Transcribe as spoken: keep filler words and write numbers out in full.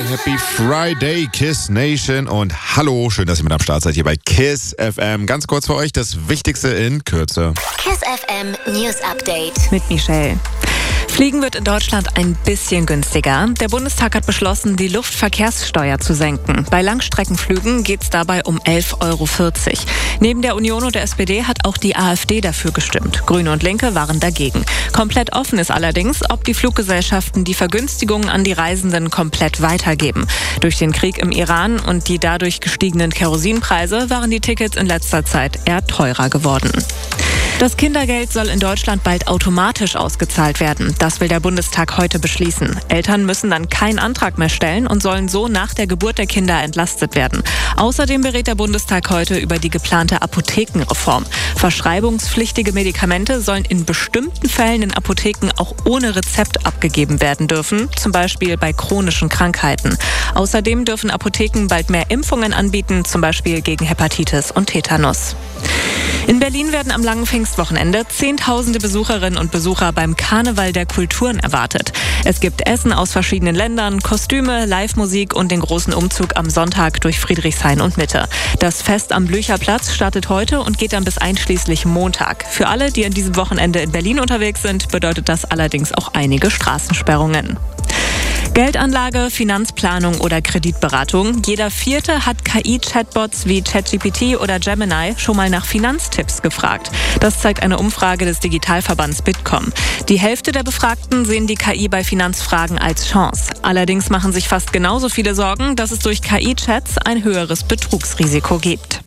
Happy Friday, Kiss Nation und hallo, schön, dass ihr mit am Start seid hier bei Kiss F M. Ganz kurz für euch das Wichtigste in Kürze. Kiss F M News Update mit Michelle. Fliegen wird in Deutschland ein bisschen günstiger. Der Bundestag hat beschlossen, die Luftverkehrssteuer zu senken. Bei Langstreckenflügen geht es dabei um elf Euro vierzig. Neben der Union und der S P D hat auch die AfD dafür gestimmt. Grüne und Linke waren dagegen. Komplett offen ist allerdings, ob die Fluggesellschaften die Vergünstigungen an die Reisenden komplett weitergeben. Durch den Krieg im Iran und die dadurch gestiegenen Kerosinpreise waren die Tickets in letzter Zeit eher teurer geworden. Das Kindergeld soll in Deutschland bald automatisch ausgezahlt werden. Das will der Bundestag heute beschließen. Eltern müssen dann keinen Antrag mehr stellen und sollen so nach der Geburt der Kinder entlastet werden. Außerdem berät der Bundestag heute über die geplante Apothekenreform. Verschreibungspflichtige Medikamente sollen in bestimmten Fällen in Apotheken auch ohne Rezept abgegeben werden dürfen, zum Beispiel bei chronischen Krankheiten. Außerdem dürfen Apotheken bald mehr Impfungen anbieten, zum Beispiel gegen Hepatitis und Tetanus. In Berlin werden am langen Pfingstwochenende Zehntausende Besucherinnen und Besucher beim Karneval der Kulturen erwartet. Es gibt Essen aus verschiedenen Ländern, Kostüme, Live-Musik und den großen Umzug am Sonntag durch Friedrichshain und Mitte. Das Fest am Blücherplatz startet heute und geht dann bis einschließlich Montag. Für alle, die an diesem Wochenende in Berlin unterwegs sind, bedeutet das allerdings auch einige Straßensperrungen. Geldanlage, Finanzplanung oder Kreditberatung. Jeder Vierte hat K I-Chatbots wie ChatGPT oder Gemini schon mal nach Finanztipps gefragt. Das zeigt eine Umfrage des Digitalverbands Bitkom. Die Hälfte der Befragten sehen die K I bei Finanzfragen als Chance. Allerdings machen sich fast genauso viele Sorgen, dass es durch K I-Chats ein höheres Betrugsrisiko gibt.